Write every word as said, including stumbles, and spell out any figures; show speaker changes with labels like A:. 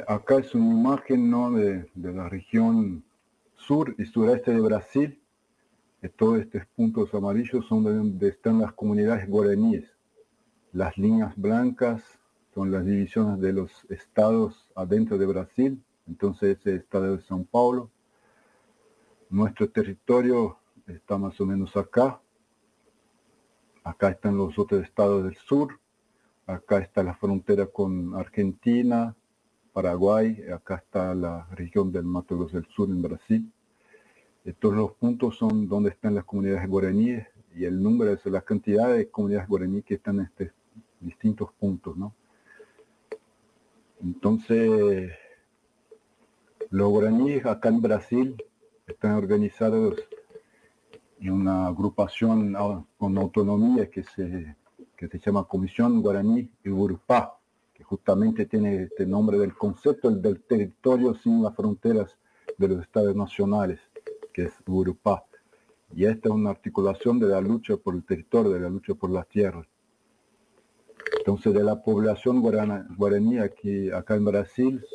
A: acá es una imagen, ¿no?, de, de la región sur y sureste de Brasil. Eh, todos estos puntos amarillos son donde están las comunidades guaraníes. Las líneas blancas son las divisiones de los estados adentro de Brasil. Entonces, ese estado de São Paulo. Nuestro territorio está más o menos acá. Acá están los otros estados del sur. Acá está la frontera con Argentina, Paraguay. Acá está la región del Mato Grosso del Sur en Brasil. Eh, todos los puntos son donde están las comunidades guaraníes y el número, es la cantidad de comunidades guaraníes que están en estos distintos puntos, ¿no? Entonces, los guaraníes acá en Brasil están organizados en una agrupación con autonomía que se, que se llama Comisión Guaraní Iburupá, que justamente tiene este nombre del concepto del territorio sin las fronteras de los estados nacionales, que es Iburupá. Y esta es una articulación de la lucha por el territorio, de la lucha por las tierras. Entonces, de la población guaraní aquí, acá en Brasil,